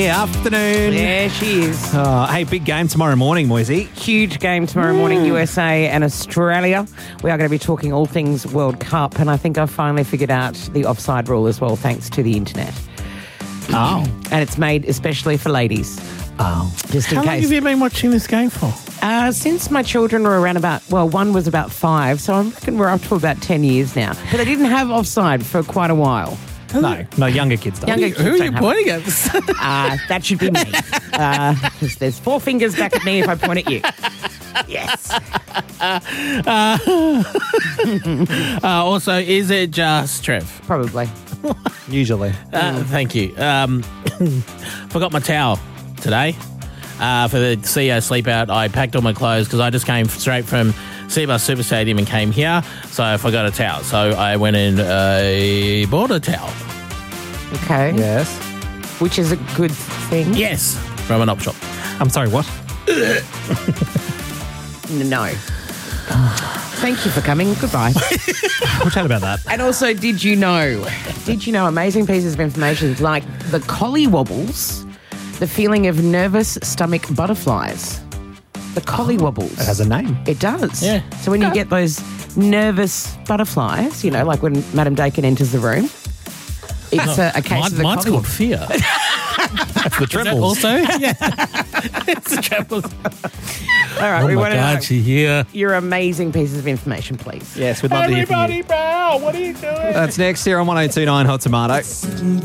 Sunday afternoon. There she is. Hey, big game tomorrow morning, Moisey. Huge game tomorrow morning, USA and Australia. We are going to be talking all things World Cup, and I think I've finally figured out the offside rule as well, thanks to the internet. Oh. And it's made especially for ladies. Oh. Just in How long case. have you been watching this game for? Since my children were around one was about 5, so I reckon we're up to about 10 years now. But they didn't have offside for quite a while. No, younger kids don't. Younger kids Who are you don't have pointing it. at? That should be me. Because there's 4 fingers back at me if I point at you. Yes. Also, is it just Trev? Probably. Usually. Thank you. Forgot my towel today for the CEO sleep out. I packed all my clothes because I just came straight from Seabus Super Stadium and came here, so I forgot a towel. So I went and bought a towel. Okay. Yes. Which is a good thing. Yes, from an op shop. I'm sorry, what? No. Thank you for coming. Goodbye. We'll chat about that. And also, did you know amazing pieces of information like the collie wobbles, the feeling of nervous stomach butterflies. The collie wobbles. It has a name. It does. Yeah. So when you get those nervous butterflies, like when Madam Dakin enters the room, it's a case of the mine's collie called fear. That's the trembles. Also, yeah, it's the trembles. All right, Oh we my want to know God, she here. your amazing pieces of information, please. Yes, we'd love to hear from you. Everybody, bow! What are you doing? That's next here on 102.9 Hot Tomato.